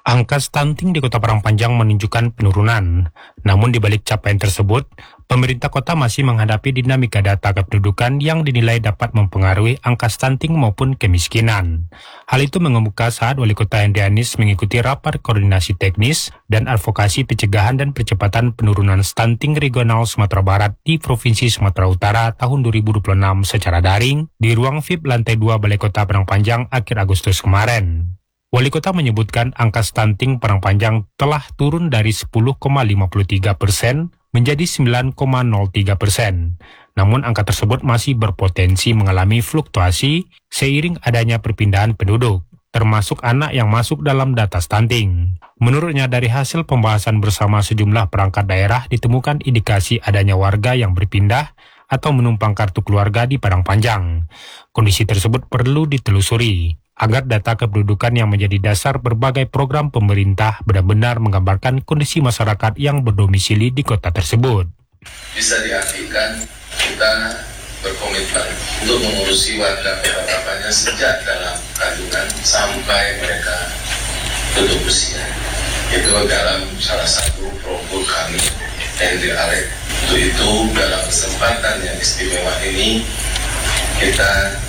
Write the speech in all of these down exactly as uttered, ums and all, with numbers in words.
Angka stunting di Kota Padang Panjang menunjukkan penurunan. Namun di balik capaian tersebut, pemerintah kota masih menghadapi dinamika data kependudukan yang dinilai dapat mempengaruhi angka stunting maupun kemiskinan. Hal itu mengemuka saat Wali Kota Hendrianis mengikuti rapat koordinasi teknis dan advokasi pencegahan dan percepatan penurunan stunting regional Sumatera Barat di Provinsi Sumatera Utara tahun dua ribu dua puluh enam secara daring di ruang V I P lantai dua Balai Kota Padang Panjang akhir Agustus kemarin. Wali Kota menyebutkan angka stunting Padang Panjang telah turun dari sepuluh koma lima tiga persen menjadi sembilan koma nol tiga persen. Namun angka tersebut masih berpotensi mengalami fluktuasi seiring adanya perpindahan penduduk, termasuk anak yang masuk dalam data stunting. Menurutnya dari hasil pembahasan bersama sejumlah perangkat daerah ditemukan indikasi adanya warga yang berpindah atau menumpang kartu keluarga di Padang Panjang. Kondisi tersebut perlu ditelusuri agar data kependudukan yang menjadi dasar berbagai program pemerintah benar-benar menggambarkan kondisi masyarakat yang berdomisili di kota tersebut. Bisa diartikan kita berkomitmen untuk mengurusi warga Kota Padang sejak dalam kandungan sampai mereka tutup usia. Itu dalam salah satu program kami Hendri Alek. Untuk itu dalam kesempatan yang istimewa ini kita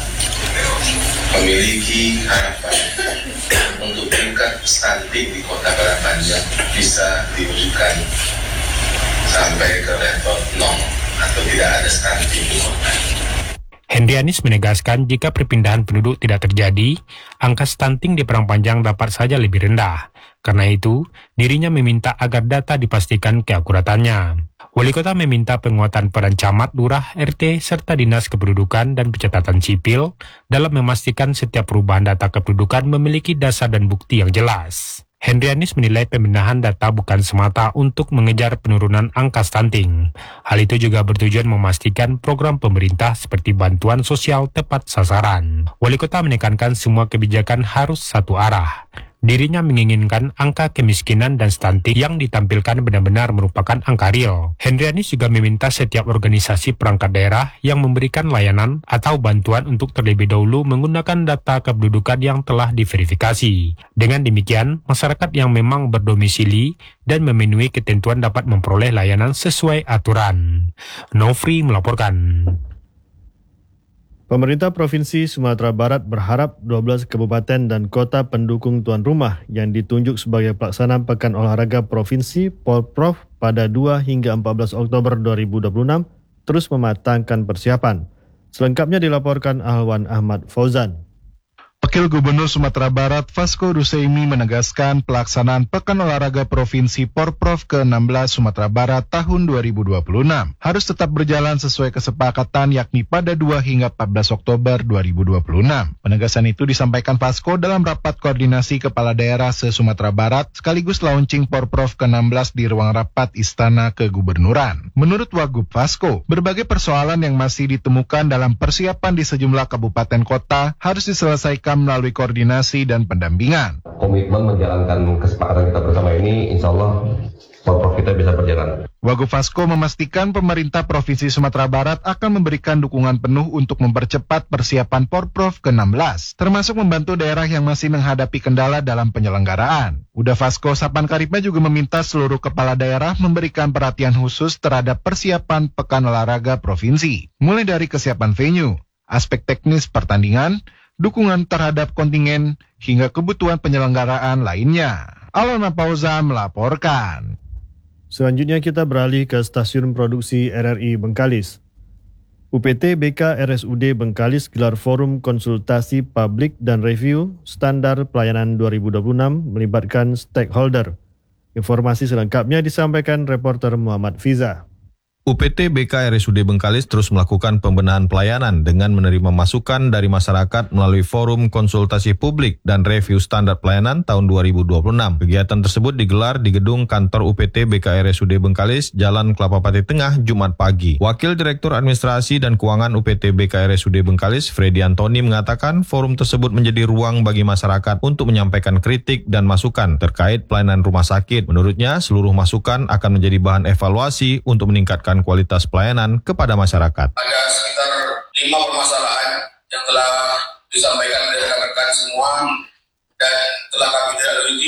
memiliki harapan untuk tingkat stunting di Kota Padang Panjang bisa diwujudkan sampai ke level nol atau tidak ada stunting di kota. Hendrianis menegaskan jika perpindahan penduduk tidak terjadi, angka stunting di Padang Panjang dapat saja lebih rendah. Karena itu, dirinya meminta agar data dipastikan keakuratannya. Wali Kota meminta penguatan peran camat, lurah, R T, serta Dinas Kependudukan dan Pencatatan Sipil dalam memastikan setiap perubahan data kependudukan memiliki dasar dan bukti yang jelas. Hendrianis menilai pembenahan data bukan semata untuk mengejar penurunan angka stunting. Hal itu juga bertujuan memastikan program pemerintah seperti bantuan sosial tepat sasaran. Wali Kota menekankan semua kebijakan harus satu arah. Dirinya menginginkan angka kemiskinan dan stunting yang ditampilkan benar-benar merupakan angka real. Hendrianis juga meminta setiap organisasi perangkat daerah yang memberikan layanan atau bantuan untuk terlebih dahulu menggunakan data kependudukan yang telah diverifikasi. Dengan demikian, masyarakat yang memang berdomisili dan memenuhi ketentuan dapat memperoleh layanan sesuai aturan. Nofri melaporkan. Pemerintah Provinsi Sumatera Barat berharap dua belas kabupaten dan kota pendukung tuan rumah yang ditunjuk sebagai pelaksana Pekan Olahraga Provinsi Porprov pada dua hingga empat belas Oktober dua ribu dua puluh enam terus mematangkan persiapan. Selengkapnya dilaporkan Ahwan Ahmad Fauzan. Wakil Gubernur Sumatera Barat Vasco Ruseimi menegaskan pelaksanaan Pekan Olahraga Provinsi Porprov ke enam belas Sumatera Barat tahun dua ribu dua puluh enam harus tetap berjalan sesuai kesepakatan yakni pada dua hingga empat belas Oktober dua ribu dua puluh enam. Penegasan itu disampaikan Vasco dalam rapat koordinasi kepala daerah se-Sumatera Barat sekaligus launching Porprov ke enam belas di ruang rapat Istana Kegubernuran. Menurut Wagub Vasco, berbagai persoalan yang masih ditemukan dalam persiapan di sejumlah kabupaten kota harus diselesaikan melalui koordinasi dan pendampingan. Komitmen menjalankan kesepakatan kita bersama ini, insya Allah Porprov kita bisa berjalan. Wagub Vasco memastikan pemerintah Provinsi Sumatera Barat akan memberikan dukungan penuh untuk mempercepat persiapan Porprov ke enam belas, termasuk membantu daerah yang masih menghadapi kendala dalam penyelenggaraan. Uda Vasco Sapan Karipnya juga meminta seluruh kepala daerah memberikan perhatian khusus terhadap persiapan Pekan Olahraga Provinsi, mulai dari kesiapan venue, aspek teknis pertandingan, dukungan terhadap kontingen, hingga kebutuhan penyelenggaraan lainnya. Alona Pauza melaporkan. Selanjutnya kita beralih ke Stasiun Produksi R R I Bengkalis. U P T B K R S U D Bengkalis gelar forum konsultasi publik dan review standar pelayanan dua ribu dua puluh enam melibatkan stakeholder. Informasi selengkapnya disampaikan reporter Muhammad Fiza. U P T B K R S U D Bengkalis terus melakukan pembenahan pelayanan dengan menerima masukan dari masyarakat melalui forum konsultasi publik dan review standar pelayanan tahun dua ribu dua puluh enam. Kegiatan tersebut digelar di gedung kantor U P T B K R S U D Bengkalis, Jalan Kelapa Pati Tengah, Jumat pagi. Wakil Direktur Administrasi dan Keuangan U P T B K R S U D Bengkalis, Freddy Antoni mengatakan forum tersebut menjadi ruang bagi masyarakat untuk menyampaikan kritik dan masukan terkait pelayanan rumah sakit. Menurutnya, seluruh masukan akan menjadi bahan evaluasi untuk meningkatkan kualitas pelayanan kepada masyarakat. Ada sekitar lima permasalahan yang telah disampaikan oleh rekan-rekan semua dan telah kami tindak lanjuti